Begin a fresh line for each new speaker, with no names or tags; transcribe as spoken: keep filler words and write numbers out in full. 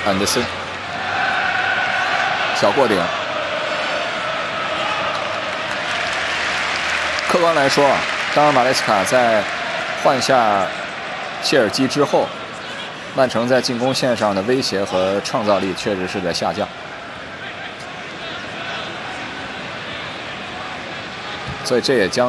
安德森，小过顶。客观来说啊，当然马雷斯卡在换下切尔基之后，曼城在进攻线上的威胁和创造力确实是在下降。所以这也将